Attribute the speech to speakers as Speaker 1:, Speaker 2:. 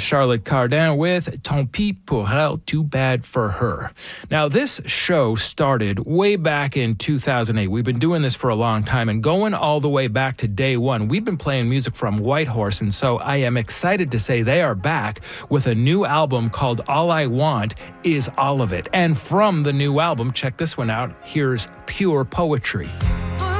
Speaker 1: Charlotte Cardin with Tant pis pour elle, Too Bad for Her. Now, this show started way back in 2008. We've been doing this for a long time, and going all the way back to day one, we've been playing music from Whitehorse, and so I am excited to say they are back with a new album called All I Want Is All of It. And from the new album, check this one out, here's Pure Poetry.